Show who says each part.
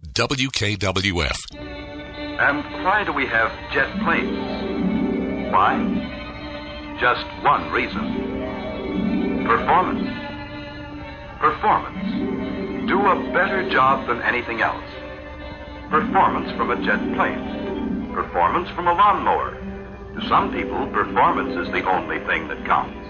Speaker 1: WKWF.
Speaker 2: And why do we have jet planes? Why? Just one reason. Performance. Performance. Do a better job than anything else. Performance from a jet plane. Performance from a lawnmower. To some people, performance is the only thing that counts.